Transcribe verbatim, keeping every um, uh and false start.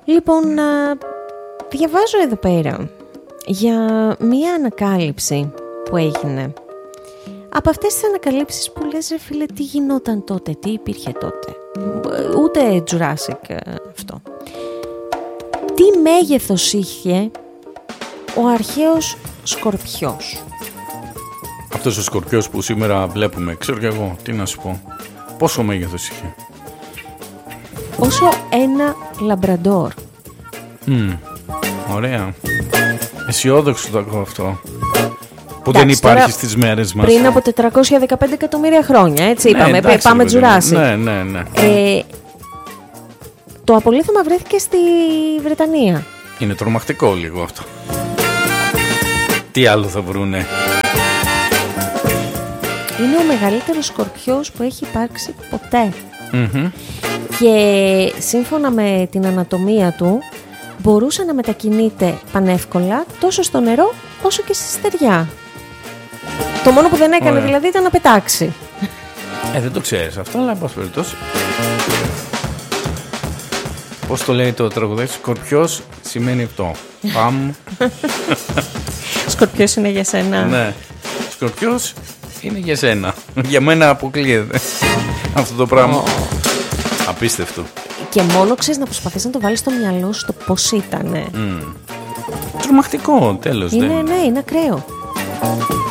Λοιπόν, α, διαβάζω εδώ πέρα για μία ανακάλυψη που έγινε. Από αυτές τις ανακαλύψεις που λες, ρε φίλε, τι γινόταν τότε, τι υπήρχε τότε. Ούτε Jurassic αυτό. Τι μέγεθος είχε ο αρχαίος σκορπιός? Αυτός ο σκορπιός που σήμερα βλέπουμε, ξέρω κι εγώ, τι να σου πω. Πόσο μέγεθος είχε? Όσο ένα λαμπραντόρ. Mm, ωραία. Αισιόδοξο το ακούω αυτό. Που δεν υπάρχει στις μέρες μας. Πριν από τετρακόσια δεκαπέντε εκατομμύρια χρόνια, έτσι είπαμε. Ναι, εντάξει, πάμε Jurassic. Ναι, ναι, ναι. Ε, το απολίθωμα βρέθηκε στη Βρετανία. Είναι τρομακτικό λίγο αυτό. Τι άλλο θα βρούνε? Είναι ο μεγαλύτερος σκορπιός που έχει υπάρξει ποτέ. Mm-hmm. Και σύμφωνα με την ανατομία του μπορούσε να μετακινείται πανεύκολα τόσο στο νερό όσο και στη στεριά. Το μόνο που δεν έκανε Ωραία. δηλαδή ήταν να πετάξει. Ε, δεν το ξέρεις αυτό, αλλά εν πάση περιπτώσει. Πώς το λέει το τραγουδάκι? Σκορπιός σημαίνει αυτό. Παμ. Σκορπιός είναι για σένα. Ναι. Σκορπιός είναι για σένα. Για μένα αποκλείεται αυτό το πράγμα. Oh. Απίστευτο. Και μόνο ξέρεις να προσπαθείς να το βάλεις στο μυαλό σου το πώς ήτανε. Mm. Τρομακτικό τέλος. Είναι, δεν. ναι, είναι ακραίο.